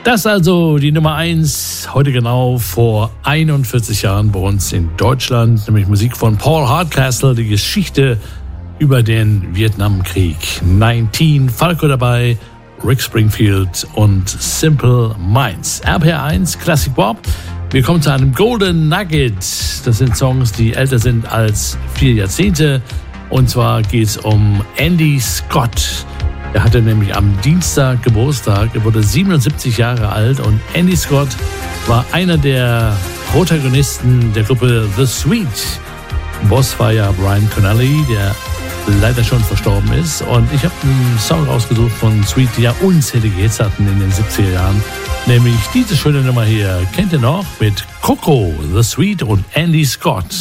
Das also die Nummer 1, heute genau vor 41 Jahren bei uns in Deutschland, nämlich Musik von Paul Hardcastle, die Geschichte über den Vietnamkrieg. 19, Falco dabei, Rick Springfield und Simple Minds. RPR1 Classic Pop. Wir kommen zu einem Golden Nugget. Das sind Songs, die älter sind als 4 Jahrzehnte. Und zwar geht es um Andy Scott. Er hatte nämlich am Dienstag Geburtstag. Er wurde 77 Jahre alt und Andy Scott war einer der Protagonisten der Gruppe The Sweet. Boss war ja Brian Connelly, der leider schon verstorben ist. Und ich habe einen Song rausgesucht von Sweet, die ja unzählige Hits hatten in den 70er Jahren. Nämlich diese schöne Nummer hier. Kennt ihr noch? Mit Coco, The Sweet und Andy Scott.